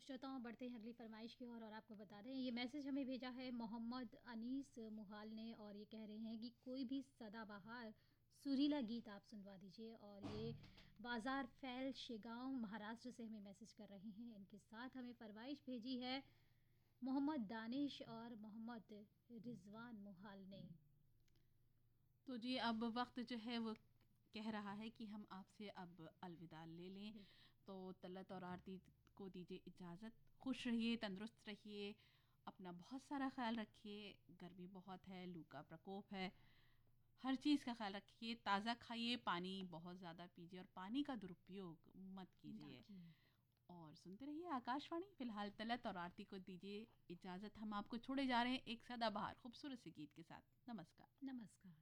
श्रोताओं, बढ़ते हैं अगली फरमाइश की और आपको बता दें, ये मैसेज हमें भेजा है मोहम्मद अनीस मुहाल ने और ये कह रहे हैं कि कोई भी सदाबहार सुरीला गीत आप सुनवा दीजिए। और ये बाज़ार फैल शेगांव महाराष्ट्र से हमें मैसेज कर रहे हैं। इनके साथ हमें फरमाइश भेजी है मोहम्मद दानिश और मोहम्मद रिजवान मुहाल ने। तो जी अब वक्त जो है वो कह रहा है कि हम आपसे अब अलविदा ले लें। तो तलत और आरती को दीजिए इजाज़त। खुश रहिए, तंदुरुस्त रहिए, अपना बहुत सारा ख्याल रखिए। गर्मी बहुत है, लू का प्रकोप है, हर चीज़ का ख्याल रखिए। ताज़ा खाइए, पानी बहुत ज़्यादा पीजिए और पानी का दुरुपयोग मत कीजिए। और सुनते रहिए आकाशवाणी। फिलहाल तलत और आरती को दीजिए इजाज़त। हम आपको छोड़े जा रहे हैं एक सदाबहार खूबसूरत से गीत के साथ। नमस्कार। नमस्कार।